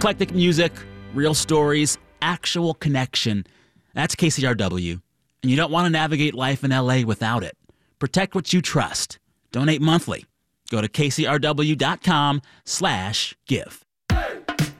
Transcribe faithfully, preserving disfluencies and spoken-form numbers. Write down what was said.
Eclectic music, real stories, actual connection. That's K C R W. And you don't want to navigate life in L A without it. Protect what you trust. Donate monthly. Go to kcrw.com slash give.